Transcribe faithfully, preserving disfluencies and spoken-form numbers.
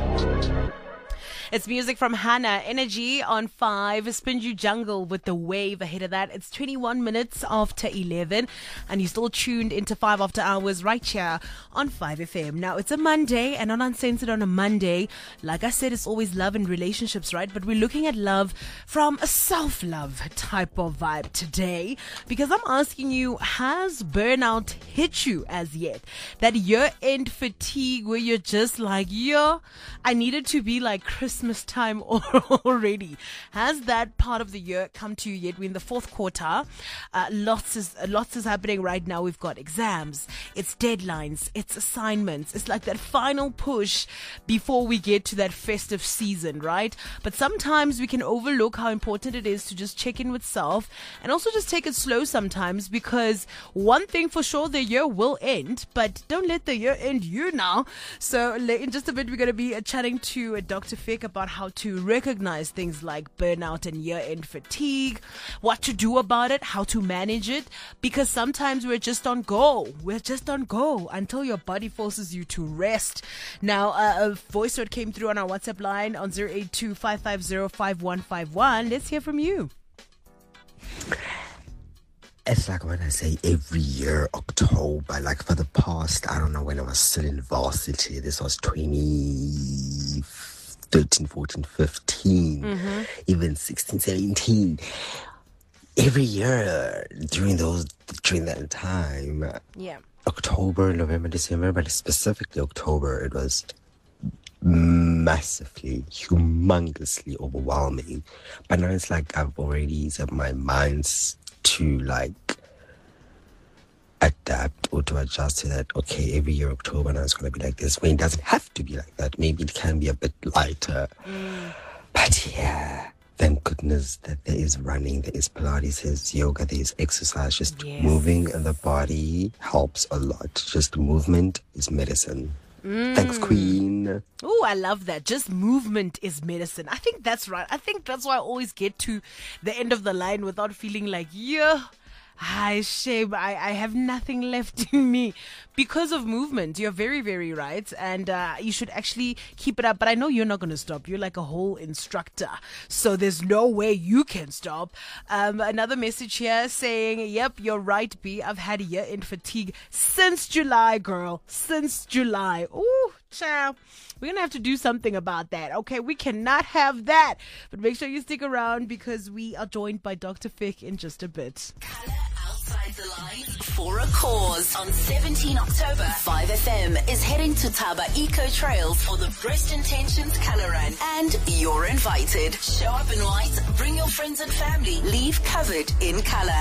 It's music from Hannah. Energy on five. Spinju Jungle with The Wave ahead of that. It's twenty-one minutes after eleven. And you're still tuned into five After Hours right here on five F M. Now, it's a Monday and not Uncensored on a Monday. Like I said, it's always love and relationships, right? But we're looking at love from a self-love type of vibe today. Because I'm asking you, has burnout hit you as yet? That year-end fatigue where you're just like, yo, I needed to be like Christmas time already. Has that part of the year come to you yet? We're in the fourth quarter. Uh, lots is lots is happening right now. We've got exams, it's deadlines, it's assignments. It's like that final push before we get to that festive season, right? But sometimes we can overlook how important it is to just check in with self and also just take it slow sometimes, because one thing for sure, the year will end, but don't let the year end you now. So in just a bit, we're going to be chatting to Doctor Fick about how to recognize things like burnout and year-end fatigue, what to do about it, how to manage it, because sometimes we're just on go. We're just on go until your body forces you to rest. Now, uh, a voice note came through on our WhatsApp line on zero eight two, five five zero, five one five one. Let's hear from you. It's like when I say every year, October, like for the past, I don't know, when I was still in varsity, this was twenty thirteen, fourteen, fifteen, mm-hmm. even sixteen, seventeen. Every year during those, during that time, yeah, October, November, December, but specifically October, it was massively, humongously overwhelming. But now it's like I've already set my minds to like adapt or to adjust to that. Okay, every year October now it's going to be like this. When it doesn't have to be like that. Maybe it can be a bit lighter. Mm. But yeah, thank goodness that there is running, there is Pilates, there's yoga, there's exercise. Just yes. moving in the body helps a lot. Just movement is medicine. Mm. Thanks, Queen. Oh, I love that. Just movement is medicine. I think that's right. I think that's why I always get to the end of the line without feeling like, yeah, I shame. I, I have nothing left in me because of movement. You're very, very right. And uh, you should actually keep it up. But I know you're not going to stop. You're like a whole instructor. So there's no way you can stop. Um, another message here saying, yep, you're right, B. I've had year-end fatigue since July, girl. Since July. Ooh, child. We're going to have to do something about that. Okay, we cannot have that. But make sure you stick around because we are joined by Doctor Fick in just a bit. Outside the Lines for a cause on seventeenth October. five F M is heading to Taba Eco Trails for the Breast Intentions Colour Run. And you're invited. Show up in white, bring your friends and family, leave covered in colour.